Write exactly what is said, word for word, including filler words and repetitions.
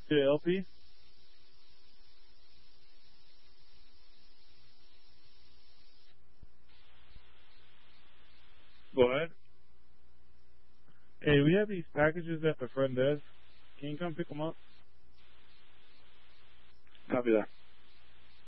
To L P? Go ahead. Hey, we have these packages at the front desk. Can you come pick them up? Copy that.